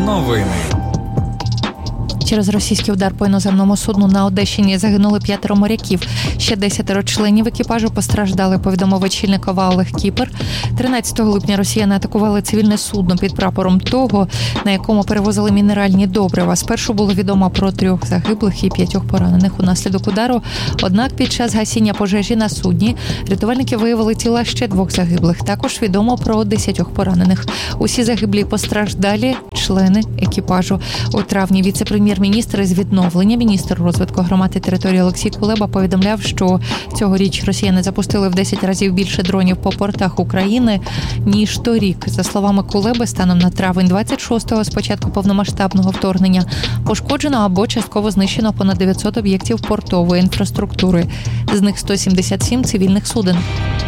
Новини. Через російський удар по іноземному судну на Одещині загинули 5 моряків. Ще 10 членів екіпажу постраждали, повідомив очільник ОВА Олег Кіпер. 13 липня росіяни атакували цивільне судно під прапором того, на якому перевозили мінеральні добрива. Спершу було відомо про 3 загиблих і 5 поранених унаслідок удару. Однак під час гасіння пожежі на судні рятувальники виявили тіла ще 2 загиблих. Також відомо про 10 поранених. Усі загиблі постраждалі члени екіпажу. У травні віце-прем'єр-міністр із відновлення, міністр розвитку громад і території Олексій Кулеба повідомляв, що цьогоріч росіяни запустили в 10 разів більше дронів по портах України, ніж торік. За словами Кулеби, станом на травень 26-го, з початку повномасштабного вторгнення, пошкоджено або частково знищено понад 900 об'єктів портової інфраструктури. З них 177 цивільних суден.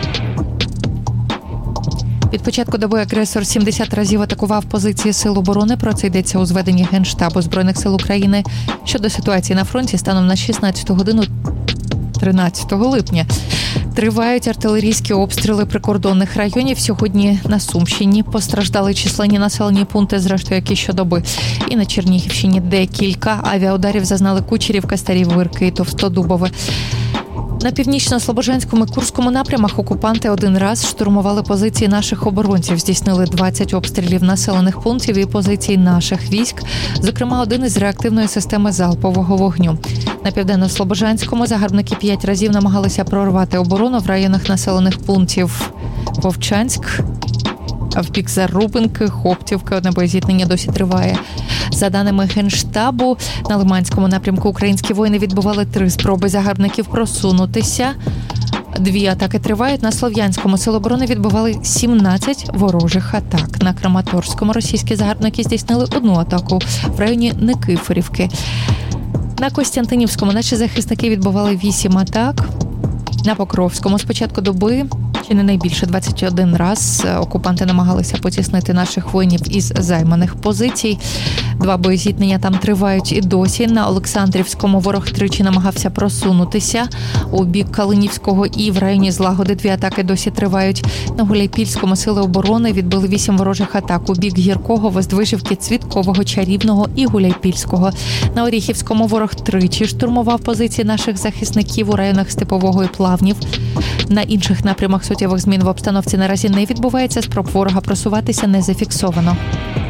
Від початку доби агресор 70 разів атакував позиції Сил оборони. Про це йдеться у зведенні Генштабу Збройних сил України. Щодо ситуації на фронті, станом на 16 годину 13 липня тривають артилерійські обстріли прикордонних районів. Сьогодні на Сумщині постраждали численні населені пункти, зрештою, як і щодоби. І на Чернігівщині декілька авіаударів зазнали Кучерівка, Старі Вирки і Товстодубове. На північно-слобожанському і Курському напрямах окупанти один раз штурмували позиції наших оборонців. Здійснили 20 обстрілів населених пунктів і позицій наших військ, зокрема один із реактивної системи залпового вогню. На південно-слобожанському загарбники 5 разів намагалися прорвати оборону в районах населених пунктів Вовчанськ, а в бік Зарубинки, Хоптівки. Одне боєзіткнення досі триває. За даними Генштабу, на Лиманському напрямку українські воїни відбували 3 спроби загарбників просунутися. 2 атаки тривають. На Слов'янському Сили оборони відбували 17 ворожих атак. На Краматорському російські загарбники здійснили 1 атаку в районі Никифорівки. На Костянтинівському наші захисники відбували 8 атак. На Покровському з початку доби чи не найбільше 21 раз окупанти намагалися потіснити наших воїнів із займаних позицій. 2 боєзіткнення там тривають і досі. На Олександрівському ворог тричі намагався просунутися у бік Калинівського і в районі Злагоди 2 атаки досі тривають. На Гуляйпільському Сили оборони відбили 8 ворожих атак у бік Гіркого, Воздвижівки, Цвіткового, Чарівного і Гуляйпільського. На Оріхівському ворог тричі штурмував позиції наших захисників у районах Степового і Плавнів. На інших напрямах суттєвих змін в обстановці наразі не відбувається, спроб ворога просуватися не зафіксовано.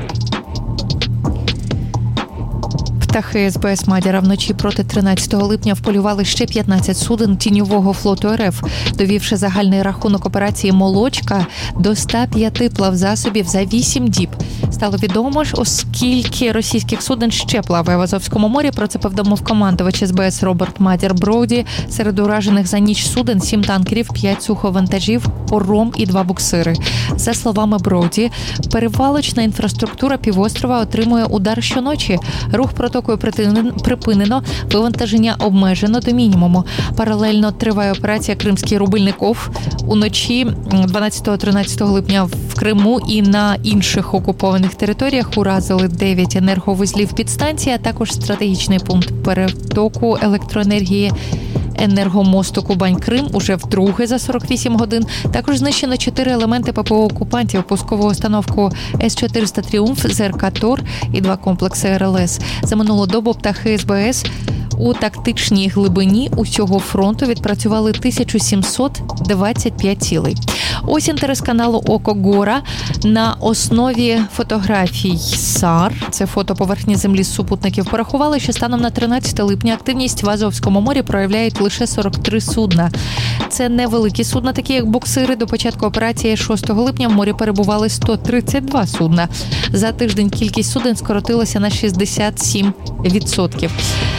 Птахи СБС Мадяра вночі проти 13 липня вполювали ще 15 суден тіньового флоту РФ, довівши загальний рахунок операції «Молочка» до 105 плавзасобів за 8 діб. Стало відомо, оскільки російських суден ще плаває в Азовському морі. Про це повідомив командувач СБС Роберт Мадяр Броуді. Серед уражених за ніч суден 7 танкерів, 5 суховантажів, паром і 2 буксири. За словами Броуді, перевалочна інфраструктура півострова отримує удар щоночі. Рух протокою припинено, вивантаження обмежено до мінімуму. Паралельно триває операція «Кримський рубильник ОФ». Уночі 12-13 липня в Криму і на інших окупованих територіях уразили 9 енерговузлів підстанції, а також стратегічний пункт перетоку електроенергії енергомосту Кубань-Крим уже вдруге за 48 годин. Також знищено 4 елементи ППО окупантів, пускову установку С-400 «Тріумф», ЗРК «Тор» і 2 комплекси РЛС. За минулу добу птахи СБС у тактичній глибині усього фронту відпрацювали 1725 цілей. Ось інтерес каналу «Око Гора» на основі фотографій САР, це фото поверхні землі з супутників, порахували, що станом на 13 липня активність в Азовському морі проявляють лише 43 судна. Це невеликі судна, такі як буксири. До початку операції 6 липня в морі перебували 132 судна. За тиждень кількість суден скоротилася на 67%.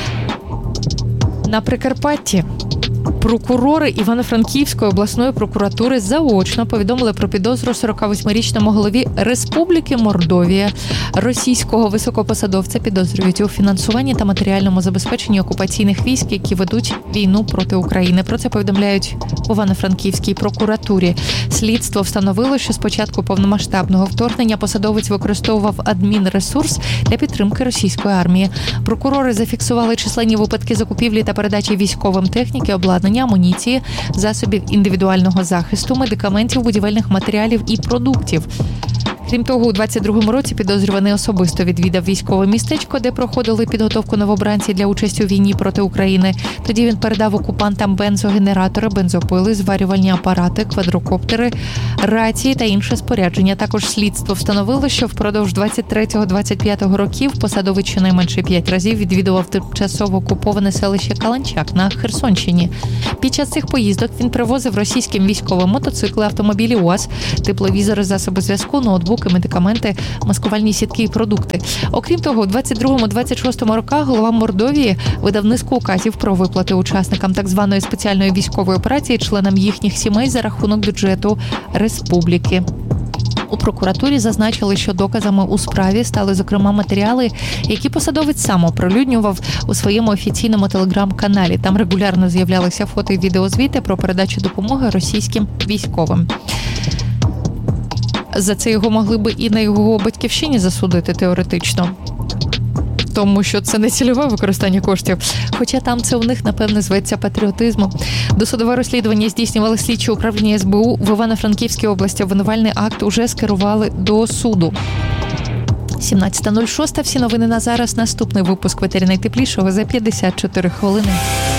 На Прикарпатті прокурори Івано-Франківської обласної прокуратури заочно повідомили про підозру 48-річному голові Республіки Мордовія. Російського високопосадовця підозрюють у фінансуванні та матеріальному забезпеченні окупаційних військ, які ведуть війну проти України. Про це повідомляють в Івано-Франківській прокуратурі. Слідство встановило, що з початку повномасштабного вторгнення посадовець використовував адмінресурс для підтримки російської армії. Прокурори зафіксували численні випадки закупівлі та передачі військовим техніки, обладнання, амуніції, засобів індивідуального захисту, медикаментів, будівельних матеріалів і продуктів. Крім того, у 22-му році підозрюваний особисто відвідав військове містечко, де проходили підготовку новобранці для участі у війні проти України. Тоді він передав окупантам бензогенератори, бензопили, зварювальні апарати, квадрокоптери, рації та інше спорядження. Також слідство встановило, що впродовж 23-25 років посадовець щонайменше 5 разів відвідував тимчасово окуповане селище Каланчак на Херсонщині. Під час цих поїздок він привозив російським військовим мотоцикли, автомобілі УАЗ, тепловізори, засоби зв'язку, ноутбуки, медикаменти, маскувальні сітки і продукти. Окрім того, у 22-26 роках голова Мордовії видав низку указів про виплати учасникам так званої спеціальної військової операції, членам їхніх сімей за рахунок бюджету республіки. У прокуратурі зазначили, що доказами у справі стали, зокрема, матеріали, які посадовець сам оприлюднював у своєму офіційному телеграм-каналі. Там регулярно з'являлися фото і відеозвіти про передачу допомоги російським військовим. За це його могли би і на його батьківщині засудити теоретично. Тому що це не цільове використання коштів, хоча там це у них, напевне, зветься патріотизмом. Досудове розслідування здійснювали слідчі управління СБУ в Івано-Франківській області. Обвинувальний акт уже скерували до суду. 17:06. Всі новини на зараз. Наступний випуск «Ветері найтеплішого» за 54 хвилини.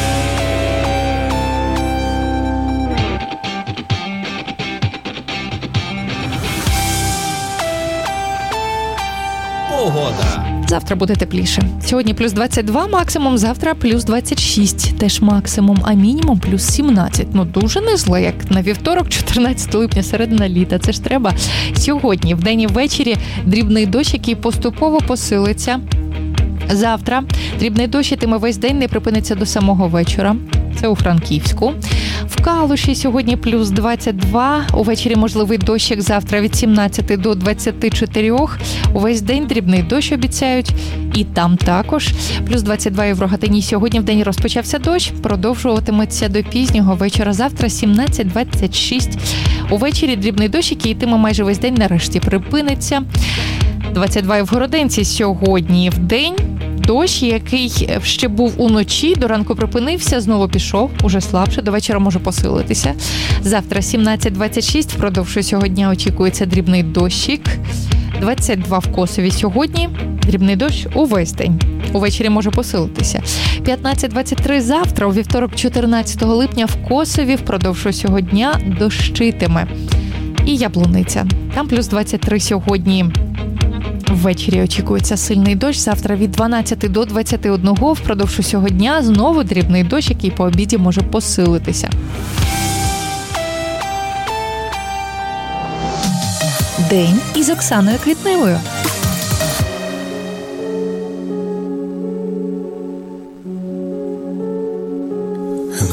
Погода. Завтра буде тепліше. Сьогодні плюс 22 максимум, завтра плюс 26 теж максимум, а мінімум плюс 17. Ну дуже не зле, як на вівторок, 14 липня, середина літа. Це ж треба. Сьогодні, вдень і ввечері, дрібний дощ, який поступово посилиться. Завтра дрібний дощ йтиме весь день, не припиниться до самого вечора. Це у Франківську. В Калуші сьогодні плюс 22. Увечері можливий дощик, завтра від 17 до 24. Увесь день дрібний дощ обіцяють. І там також. Плюс 22 і в Рогатині. Сьогодні в день розпочався дощ. Продовжуватиметься до пізнього вечора. Завтра 17-26. Увечері дрібний дощ, який йтиме майже весь день, нарешті припиниться. 22 і в Городенці сьогодні в день. Дощ, який ще був уночі, до ранку припинився, знову пішов, уже слабше, до вечора може посилитися. Завтра 17-26, впродовж усього дня очікується дрібний дощик. 22 в Косові сьогодні, дрібний дощ увесь день. Увечері може посилитися. 15-23 завтра, у вівторок 14 липня в Косові впродовж усього дня дощитиме. І Яблуниця. Там плюс 23 сьогодні. Ввечері очікується сильний дощ. Завтра від 12 до 21 впродовж усього дня знову дрібний дощ, який по обіді може посилитися. День із Оксаною Квітневою.